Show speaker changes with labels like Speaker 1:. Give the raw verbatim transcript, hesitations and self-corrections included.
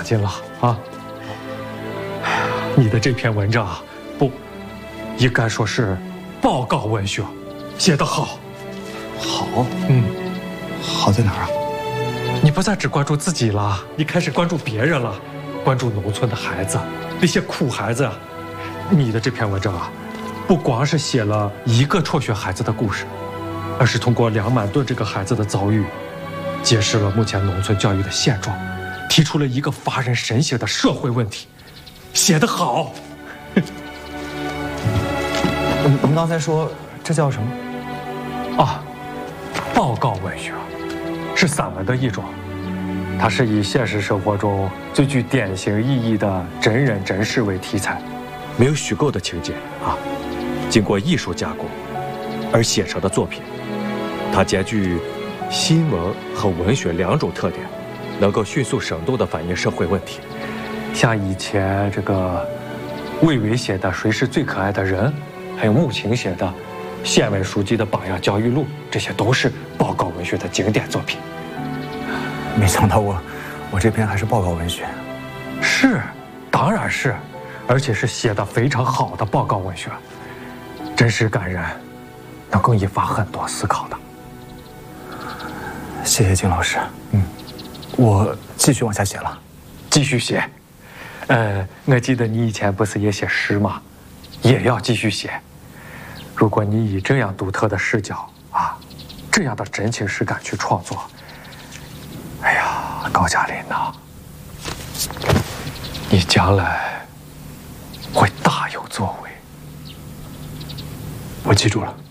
Speaker 1: 劲了啊！你的这篇文章啊，不，应该说是报告文学，写得好。
Speaker 2: 好，
Speaker 1: 嗯，
Speaker 2: 好在哪儿啊？
Speaker 1: 你不再只关注自己了，你开始关注别人了，关注农村的孩子，那些苦孩子啊。你的这篇文章啊，不光是写了一个辍学孩子的故事，而是通过梁满顿这个孩子的遭遇，揭示了目前农村教育的现状，提出了一个发人深省的社会问题，写得好。
Speaker 2: 您您刚才说这叫什么？
Speaker 1: 啊，报告文学，是散文的一种，它是以现实生活中最具典型意义的真人真事为题材，没有虚构的情节啊，经过艺术加工而写成的作品，它兼具新闻和文学两种特点，能够迅速生动地反映社会问题。像以前这个魏巍写的《谁是最可爱的人》，还有穆青写的县委书记的榜样教育录，这些都是报告文学的经典作品。
Speaker 2: 没想到我，我这篇还是报告文学。
Speaker 1: 是，当然是，而且是写得非常好的报告文学，真实感人，能够引发很多思考的。
Speaker 2: 谢谢金老师。嗯，我继续往下写了。
Speaker 1: 继续写。呃，我记得你以前不是也写诗吗？也要继续写。如果你以这样独特的视角啊，这样的真情实感去创作，哎呀，高加林呐，你将来会大有作为。
Speaker 2: 我记住了。